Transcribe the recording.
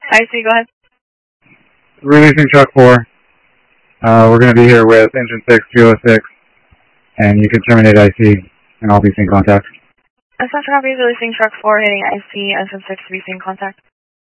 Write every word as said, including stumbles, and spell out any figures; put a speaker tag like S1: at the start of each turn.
S1: I C, go ahead.
S2: Releasing truck four. Uh, we're going to be here with engine six, fuel six, and you can terminate I C, and I'll be seeing contact.
S1: Essential copies, releasing truck four, hitting I C, engine six to be seeing contact.